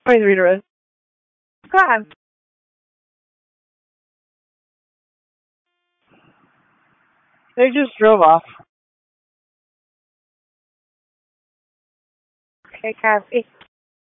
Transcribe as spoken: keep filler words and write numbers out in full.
Always redirect. Come on. They just drove off. Okay, copy.